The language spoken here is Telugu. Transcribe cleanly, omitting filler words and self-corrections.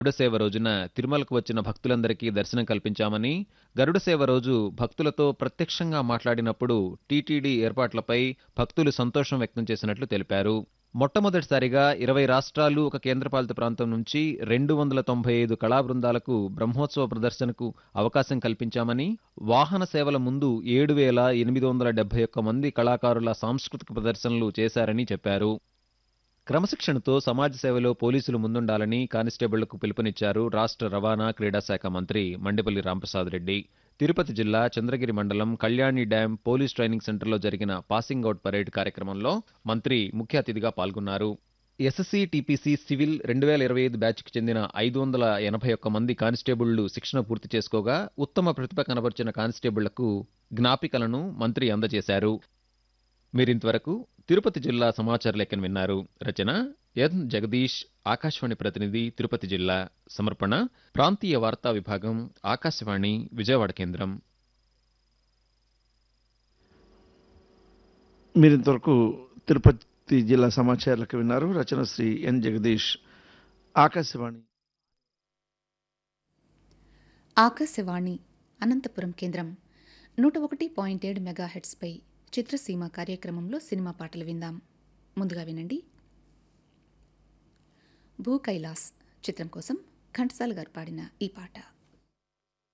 గరుడ సేవ రోజున తిరుమలకు వచ్చిన భక్తులందరికీ దర్శనం కల్పించామని, గరుడ సేవ రోజు భక్తులతో ప్రత్యక్షంగా మాట్లాడినప్పుడు టీటీడీ ఏర్పాట్లపై భక్తులు సంతోషం వ్యక్తం చేసినట్లు తెలిపారు. మొట్టమొదటిసారిగా 20 రాష్ట్రాలు, ఒక కేంద్రపాలిత ప్రాంతం నుంచి 295 కళా బృందాలకు బ్రహ్మోత్సవ ప్రదర్శనకు అవకాశం కల్పించామని, వాహన సేవల ముందు 7,871 మంది కళాకారుల సాంస్కృతిక ప్రదర్శనలు చేశారని చెప్పారు. క్రమశిక్షణతో సమాజ సేవలో పోలీసులు ముందుండాలని కానిస్టేబుళ్లకు పిలుపునిచ్చారు రాష్ట్ర రవాణా, క్రీడా శాఖ మంత్రి మండిపల్లి రాంప్రసాద్ రెడ్డి. తిరుపతి జిల్లా చంద్రగిరి మండలం కళ్యాణి డ్యాం పోలీస్ ట్రైనింగ్ సెంటర్లో జరిగిన పాసింగ్ అవుట్ పరేడ్ కార్యక్రమంలో మంత్రి ముఖ్య అతిథిగా పాల్గొన్నారు. ఎస్ఎస్సీ, టీపీసీ సివిల్ 2025 బ్యాచ్కు చెందిన 581 మంది కానిస్టేబుళ్లు శిక్షణ పూర్తి చేసుకోగా ఉత్తమ ప్రతిభ కనబర్చిన కానిస్టేబుళ్లకు జ్ఞాపికలను మంత్రి అందజేశారు. మీరింతవరకు తిరుపతి జిల్లా సమాచార లేఖను విన్నారు. రచన ఎన్ జగదీష్, ఆకాశవాణి ప్రతినిధి, తిరుపతి జిల్లా. సమర్పణ ప్రాంతీయ వార్తా విభాగం, ఆకాశవాణి విజయవాడ కేంద్రం. మీరింతవరకు తిరుపతి జిల్లా సమాచారాలకు విన్నారు. రచన శ్రీ ఎన్ జగదీష్. ఆకాశవాణి అనంతపురం కేంద్రం 101.7 మెగాహెర్ట్స్పై చిత్రసీమ కార్యక్రమంలో సినిమా పాటలు విందాం. ముందుగా వినండి. భూ కైలాస్ చిత్రం కోసం ఘంటసాల గారు పాడిన ఈ పాట.